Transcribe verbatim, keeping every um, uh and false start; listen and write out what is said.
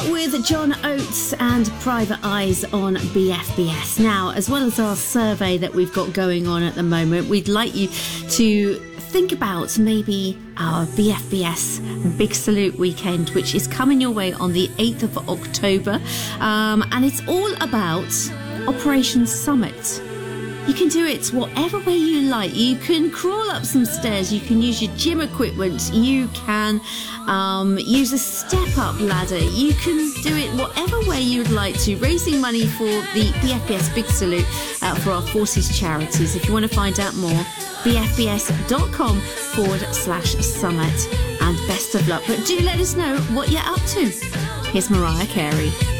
with John Oates and Private Eyes on B F B S. Now, as well as our survey that we've got going on at the moment, we'd like you to think about maybe our B F B S Big Salute weekend, which is coming your way on the eighth of October. Um, and it's all about Operation Summit. You can do it whatever way you like. You can crawl up some stairs. You can use your gym equipment. You can um, use a step-up ladder. You can do it whatever way you'd like to, raising money for the B F B S Big Salute uh, for our Forces charities. If you want to find out more, bfbs.com forward slash summit. And best of luck. But do let us know what you're up to. Here's Mariah Carey.